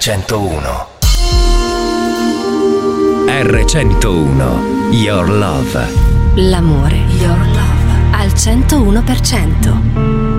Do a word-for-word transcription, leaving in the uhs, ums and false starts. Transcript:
centouno. R centouno, Your Love. L'amore, Your Love, al centouno per cento.